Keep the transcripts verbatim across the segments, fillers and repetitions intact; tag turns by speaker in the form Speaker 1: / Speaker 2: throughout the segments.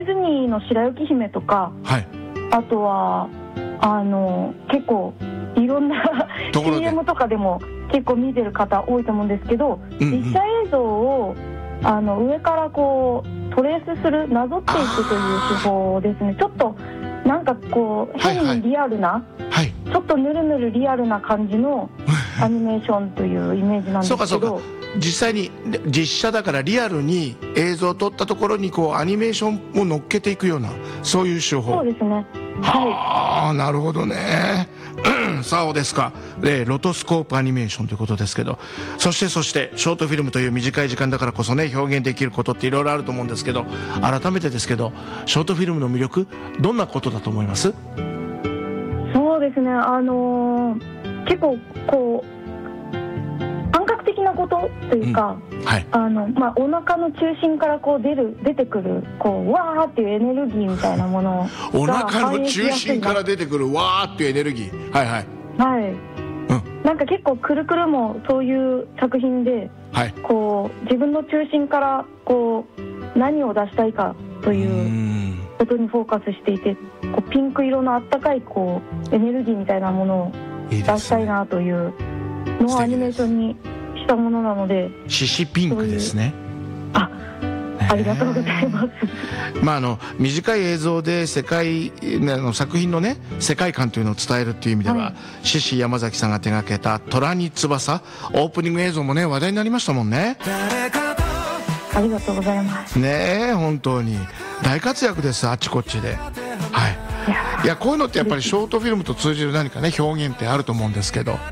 Speaker 1: ディズニーの白雪姫とか、
Speaker 2: はい、
Speaker 1: あとはあの結構いろんな シーエム とかでも結構見てる方多いと思うんですけど、うんうん、実写映像をあの上からこうトレースする、なぞっていくという手法ですね。ちょっとなんかこう変にリアルな、はいはい、ちょっとぬるぬるリアルな感じのアニメーションというイメージなんですけどそうかそうか、
Speaker 2: 実際に実写だからリアルに映像を撮ったところにこうアニメーションを乗っけていくような、そういう手法。
Speaker 1: そうですね。
Speaker 2: はあ、なるほどね。そうですか。でロトスコープアニメーションということですけど、そしてそしてショートフィルムという短い時間だからこそね、表現できることっていろいろあると思うんですけど、改めてですけどショートフィルムの魅力、どんなことだと思います？
Speaker 1: そうですね、あのー、結構こう感覚的なことというか、うんはい、あのまあ、お腹の中心からこう出る出てくるこうわーっていうエネルギーみたいなものが
Speaker 2: お腹の中心から出てくるわーっていうエネルギー、はいはい
Speaker 1: はい、うん、なんか結構くるくるもそういう作品で、はい、こう自分の中心からこう何を出したいかということにフォーカスしていて、こうピンク色のあったかいこうエネルギーみたいなものを出したいなというのをアニメーションにしたものなので、
Speaker 2: 獅子ピンクですね。
Speaker 1: あ、ありがとうございます。
Speaker 2: まあ、あの短い映像で世界の作品のね世界観というのを伝えるっていう意味では、獅子、はい、山崎さんが手掛けた虎に翼オープニング映像もね話題になりましたもんね。
Speaker 1: ありがとうございます。
Speaker 2: ねえ、本当に大活躍です、あっちこっちで。はい、いや、いやこういうのってやっぱりショートフィルムと通じる何かね表現ってあると思うんですけど、はい、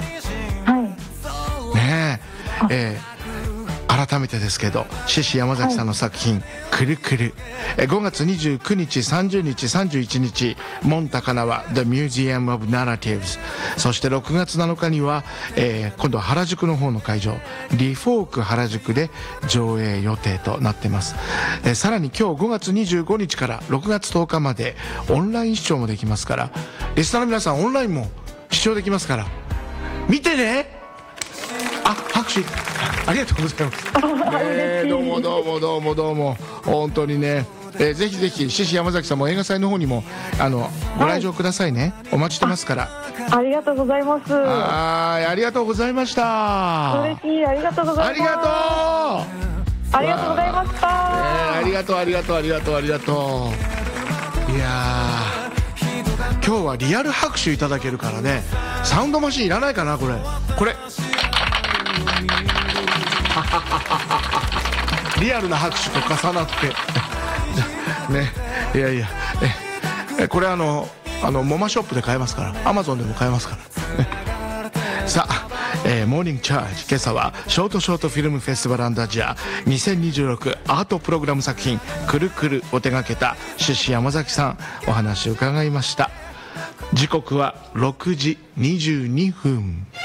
Speaker 2: ねええー改めてですけど、獅子山崎さんの作品、はい、くるくる、ごがつにじゅうくにち、さんじゅうにち、さんじゅういちにちモン高輪 The Museum of Narratives、 そしてろくがつなのかには、えー、今度は原宿の方の会場リフォーク原宿で上映予定となっています。えー、さらに今日ごがつにじゅうごにちからろくがつとおかまでオンライン視聴もできますから、リスナーの皆さんオンラインも視聴できますから見てね。あ、拍手ありがとうございます。ね、どうもどうもどうもどうも本当にね、えー、ぜひぜひ獅子山崎さんも映画祭の方にもあのご来場くださいね、はい、お待ちしてますから。
Speaker 1: あ, ありがとうございます。
Speaker 2: はい、ありがとうございました。
Speaker 1: 嬉しい、ありがとうございます。
Speaker 2: ありがとう
Speaker 1: ありがとうございました。
Speaker 2: えー、ありがとうありがとうありがとうありがとう。いやー、今日はリアル拍手いただけるからね、サウンドマシンいらないかな、これこれリアルな拍手と重なってね、いやいや、えこれあのあのモマショップで買えますから、アマゾンでも買えますから、ね、さあ、えー、モーニングチャージ、今朝はショートショートフィルムフェスティバル&アジアにせんにじゅうろくアートプログラム作品くるくるを手掛けた獅子山崎さん、お話を伺いました。時刻はろくじにじゅうにふん。